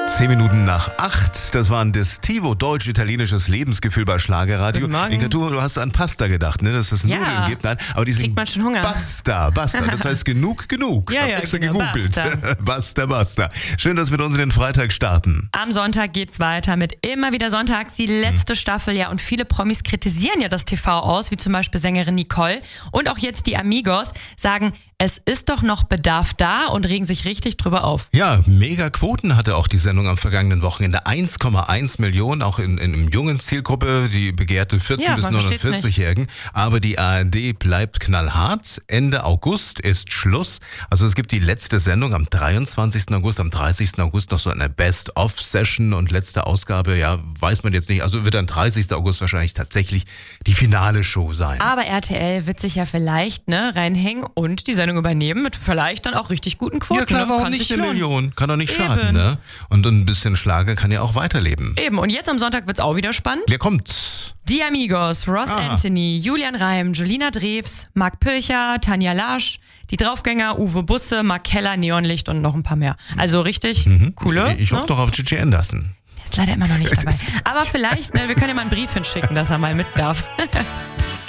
7:10, das war ein Destivo, deutsch-italienisches Lebensgefühl bei Schlagerradio. Guten Morgen. Inka, du hast an Pasta gedacht, ne? Dass es Nudeln gibt. Nein, aber die sind Kriegt man schon Hunger. Basta, das heißt genug. Ich hab extra genau, gegoogelt. Basta. Schön, dass wir mit uns in den Freitag starten. Am Sonntag geht's weiter mit Immer wieder Sonntags, die letzte Staffel. Ja, und viele Promis kritisieren ja das TV aus, wie zum Beispiel Sängerin Nicole. Und auch jetzt die Amigos sagen, es ist doch noch Bedarf da und regen sich richtig drüber auf. Ja, mega Quoten hatte auch die Sendung am vergangenen Wochenende. 1,1 Millionen, auch in jungen Zielgruppe, die begehrte 14- bis 49-Jährigen. Aber die ARD bleibt knallhart. Ende August ist Schluss. Also es gibt die letzte Sendung am 23. August, am 30. August noch so eine Best-of-Session und letzte Ausgabe, ja, weiß man jetzt nicht. Also wird dann 30. August wahrscheinlich tatsächlich die finale Show sein. Aber RTL wird sich ja vielleicht reinhängen und die Sendung übernehmen mit vielleicht dann auch richtig guten Quoten. Ja klar, warum kann nicht sich eine lohnen. Million? Kann doch nicht schaden, ne? Und ein bisschen Schlager kann ja auch weiterleben. Eben, und jetzt am Sonntag wird's auch wieder spannend. Wer kommt? Die Amigos, Ross Anthony, Julian Reim, Julina Drews, Marc Pircher, Tanja Lasch, die Draufgänger, Uwe Busse, Mark Keller, Neonlicht und noch ein paar mehr. Also richtig coole. Ich hoffe doch auf Gigi Anderson. Ist leider immer noch nicht dabei. Aber vielleicht, wir können ja mal einen Brief hinschicken, dass er mal mit darf.